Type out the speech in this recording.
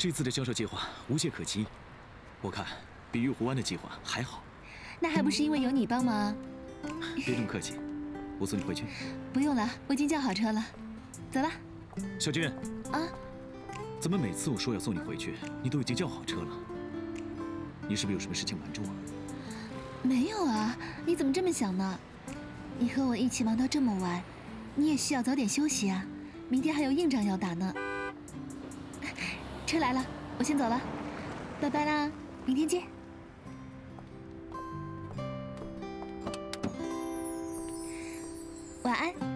这次的销售计划无懈可击，我看比玉湖湾的计划还好。 那还不是因为有你帮忙？ 别这么客气，我送你回去。 不用了，我已经叫好车了。走了。 小俊。 啊？ 怎么每次我说要送你回去，你都已经叫好车了？你是不是有什么事情瞒着我？ 没有啊，你怎么这么想呢？你和我一起忙到这么晚，你也需要早点休息啊。明天还有硬仗要打呢。车来了，我先走了，拜拜啦，明天见。晚安。